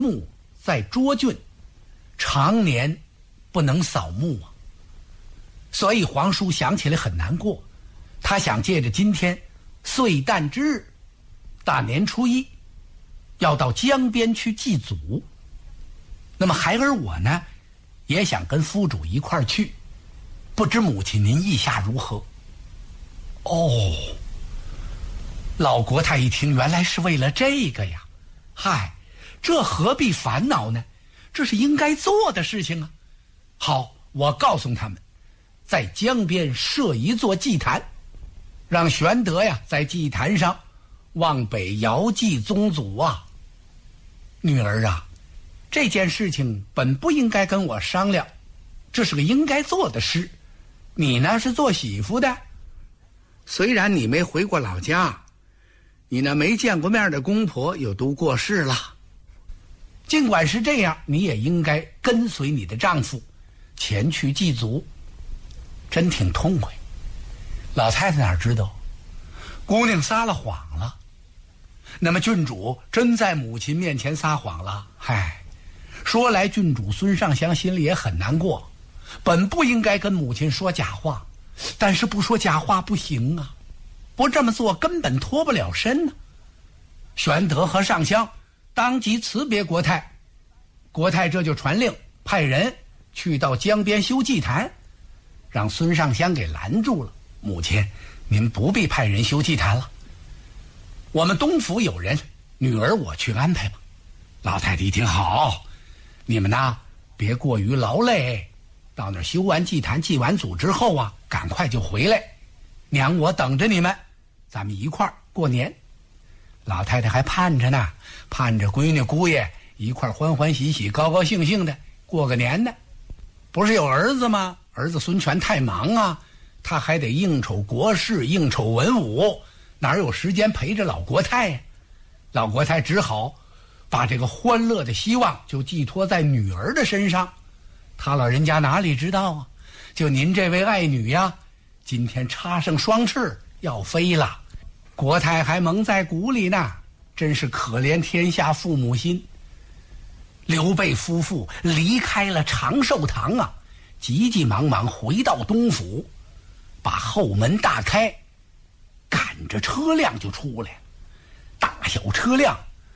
墓在涿郡，常年不能扫墓啊，所以皇叔想起来很难过。他想借着今天岁旦之日，大年初一，要到江边去祭祖。那么孩儿我呢，也想跟夫主一块儿去，不知母亲您意下如何？哦，老国太一听，原来是为了这个呀！嗨，这何必烦恼呢？这是应该做的事情啊！好，我告诉他们，在江边设一座祭坛，让玄德呀在祭坛上往北遥祭宗祖啊。女儿啊，这件事情本不应该跟我商量，这是个应该做的事。你呢是做媳妇的，虽然你没回过老家，你那没见过面的公婆又都过世了，尽管是这样，你也应该跟随你的丈夫前去祭祖。真挺痛快。老太太哪知道姑娘撒了谎了，那么郡主真在母亲面前撒谎了。嗨，说来郡主孙尚香心里也很难过，本不应该跟母亲说假话，但是不说假话不行啊，不这么做根本脱不了身呢。玄德和尚香当即辞别国太，国太这就传令派人去到江边修祭坛，让孙尚香给拦住了。母亲，您不必派人修祭坛了，我们东府有人，女儿我去安排吧。老太太一听，好，你们呢别过于劳累，到那儿修完祭坛祭完祖之后啊，赶快就回来，娘我等着你们，咱们一块儿过年。老太太还盼着呢，盼着闺女姑爷一块儿欢欢喜喜高高兴兴的过个年呢。不是有儿子吗？儿子孙权太忙啊，他还得应酬国事应酬文武，哪有时间陪着老国太呀？老国太只好把这个欢乐的希望就寄托在女儿的身上。他老人家哪里知道啊，就您这位爱女呀，今天插上双翅要飞了，国太还蒙在鼓里呢，真是可怜天下父母心。刘备夫妇离开了长寿堂啊，急急忙忙回到东府，把后门大开，赶着车辆就出来了。大小车辆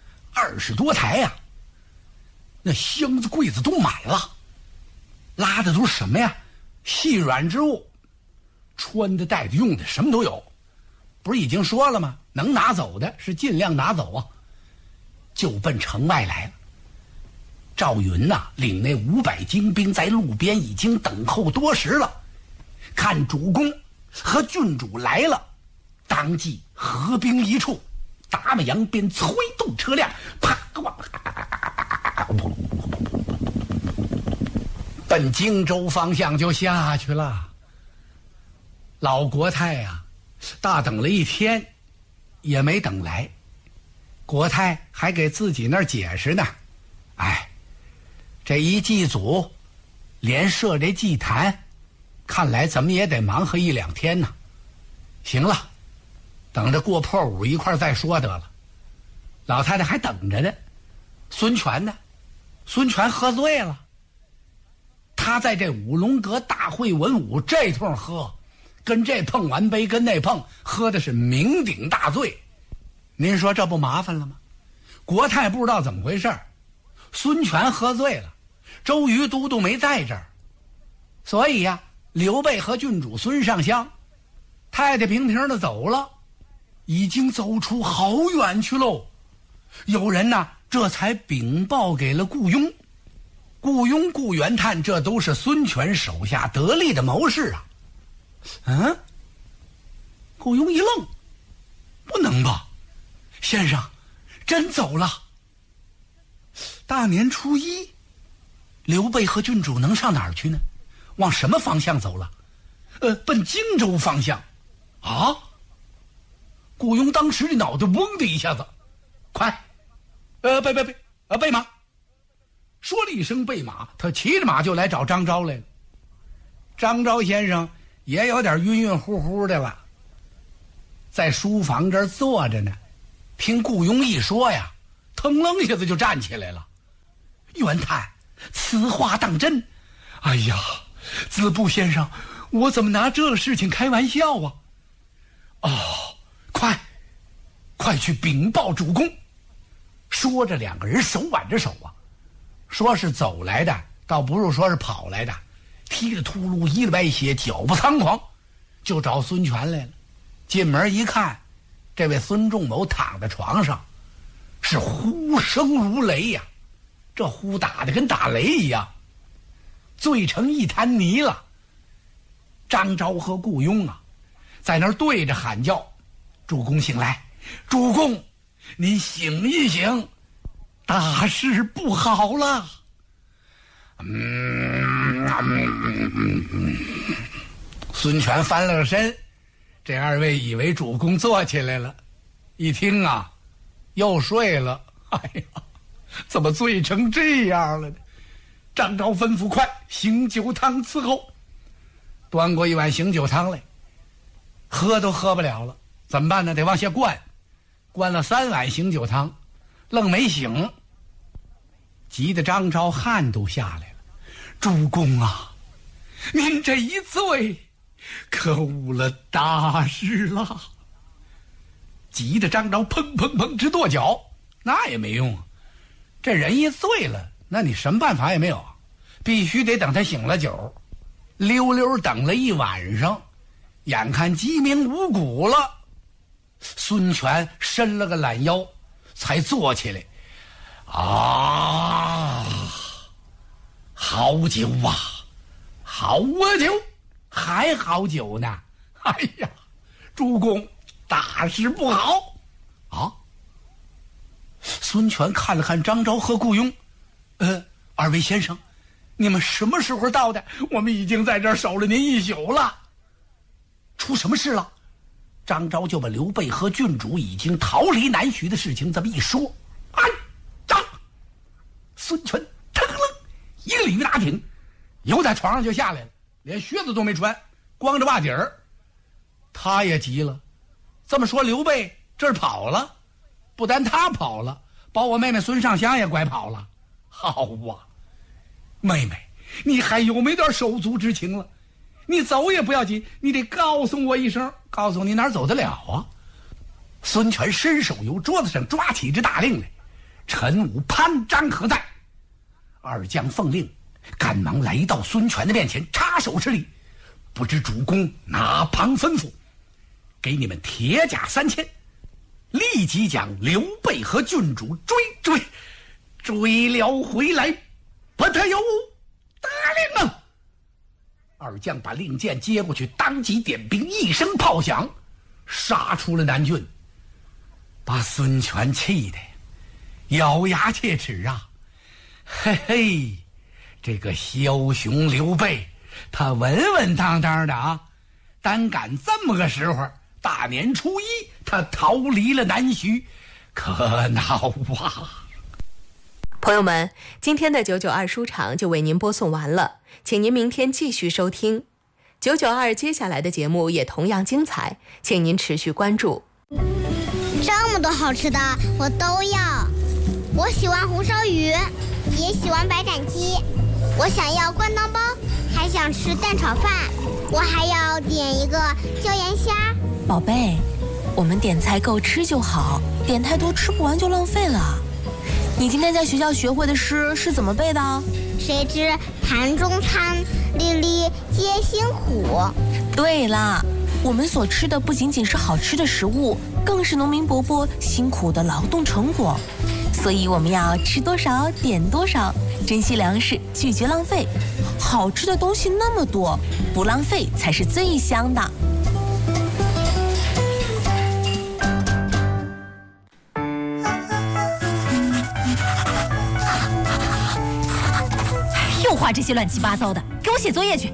20多台呀，那箱子柜子都满了，拉的都是什么呀？细软之物，穿的戴的用的什么都有。不是已经说了吗？能拿走的是尽量拿走啊，就奔城外来了。赵云呐，领那500精兵在路边已经等候多时了，看主公和郡主来了，当即合兵一处，打马扬鞭，催动车辆，啪，奔荆州方向就下去了。老国太呀，大等了一天也没等来，国太还给自己那儿解释呢。哎，这一祭祖连设这祭坛，看来怎么也得忙活1、2天呢。行了，等着过破5一块儿再说得了。老太太还等着呢。孙权呢？孙权喝醉了，他在这五龙阁大会文武这通喝，跟这碰完杯跟那碰，喝的是酩酊大醉。您说这不麻烦了吗？国太不知道怎么回事，孙权喝醉了，周瑜都督没在这儿，所以呀，刘备和郡主孙尚香太太平平的走了，已经走出好远去喽。有人呢，这才禀报给了顾雍。顾雍、顾元叹，这都是孙权手下得力的谋士啊。顾雍一愣，不能吧，先生真走了？大年初一，刘备和郡主能上哪儿去呢？往什么方向走了？奔荆州方向。啊！顾雍当时这脑袋嗡的一下子，快，备马！说了一声备马，他骑着马就来找张昭来了。张昭先生也有点晕晕乎乎的了，在书房这儿坐着呢，听顾雍一说呀，腾楞一下子就站起来了。 袁谭，此话当真？哎呀，子布先生，我怎么拿这事情开玩笑啊？哦，快去禀报主公。说着，两个人手挽着手啊，说是走来的，倒不如说是跑来的，踢着秃噜，一了歪斜，脚步仓皇，就找孙权来了。进门一看，这位孙仲谋躺在床上，是呼声如雷呀，这呼打得跟打雷一样，醉成一滩泥了。张昭和顾雍啊，在那儿对着喊叫：“主公醒来，主公，您醒一醒，大事不好了。”孙权翻了个身，这二位以为主公坐起来了，一听啊，又睡了。哎呀，怎么醉成这样了呢？张昭吩咐：“快醒酒汤伺候。”端过一碗醒酒汤来，喝都喝不了了，怎么办呢？得往下灌，灌了3碗醒酒汤，愣没醒。急得张昭汗都下来了。主公啊，您这一醉，可误了大事了。急得张昭砰砰砰直跺脚，那也没用啊。这人一醉了，那你什么办法也没有，必须得等他醒了酒。溜溜等了一晚上，眼看鸡鸣五鼓了，孙权伸了个懒腰，才坐起来。啊，好酒啊，好酒，还好酒呢。哎呀，主公，大事不好啊！孙权看了看张昭和顾雍，二位先生，你们什么时候到的？我们已经在这儿守了您一宿了。出什么事了？张昭就把刘备和郡主已经逃离南徐的事情这么一说。哎，张！孙权腾楞一个鲤鱼打挺，由在床上就下来了，连靴子都没穿，光着袜底儿。他也急了，这么说刘备这儿跑了？不但他跑了，把我妹妹孙尚香也拐跑了。好啊，妹妹，你还有没点手足之情了？你走也不要紧，你得告诉我一声，告诉你哪儿走得了啊？孙权伸手由桌子上抓起一支大令来，陈武、潘璋何在？二将奉令，赶忙来到孙权的面前，插手施礼。不知主公哪旁吩咐？给你们铁甲3000，立即将刘备和郡主追了回来，不特有大令啊！二将把令箭接过去，当即点兵，一声炮响，杀出了南郡，把孙权气得咬牙切齿啊！嘿嘿，这个枭雄刘备，他稳稳当当的啊，单赶这么个时候，大年初一他逃离了南徐，可恼啊！ 朋友们，今天的992书场就为您播送完了，请您明天继续收听992，接下来的节目也同样精彩，请您持续关注。 这么多好吃的我都要，我喜欢红烧鱼，也喜欢白斩鸡，我想要灌汤包，还想吃蛋炒饭，我还要点一个椒盐虾。 宝贝，我们点菜够吃就好，点太多吃不完就浪费了。你今天在学校学会的诗是怎么背的？ 谁知盘中餐，粒粒皆辛苦。 对啦，我们所吃的不仅仅是好吃的食物，更是农民伯伯辛苦的劳动成果。所以我们要吃多少点多少，珍惜粮食，拒绝浪费。好吃的东西那么多，不浪费才是最香的。 又画这些乱七八糟的，给我写作业去。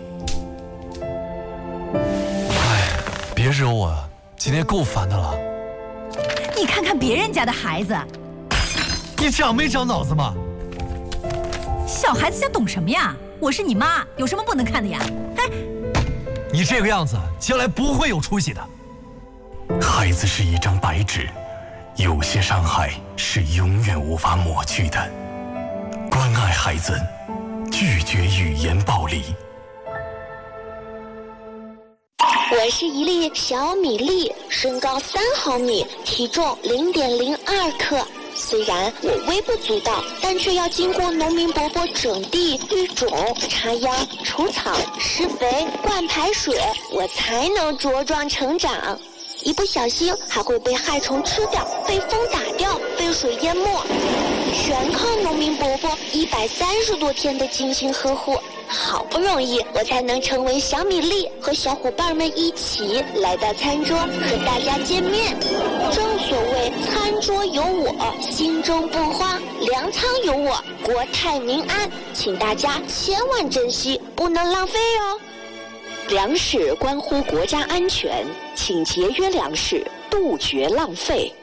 哎，别惹我啊，今天够烦的了。 你看看别人家的孩子， 你长没长脑子嘛？ 小孩子家懂什么呀？我是你妈，有什么不能看的呀？哎， 你这个样子，将来不会有出息的。 孩子是一张白纸，有些伤害是永远无法抹去的。关关爱孩子，拒绝语言暴力。 我是一粒小米粒，身高3毫米，体重0.02克。虽然我微不足道，但却要经过农民伯伯整地、育种、插秧、除草、施肥、灌排水，我才能茁壮成长。一不小心还会被害虫吃掉，被风打掉，被水淹没，全靠农民伯伯130多天的精心呵护。好不容易我才能成为小米粒，和小伙伴们一起来到餐桌和大家见面。正所谓餐桌有我，心中不慌，粮仓有我，国泰民安，请大家千万珍惜，不能浪费哦。粮食关乎国家安全，请节约粮食，杜绝浪费。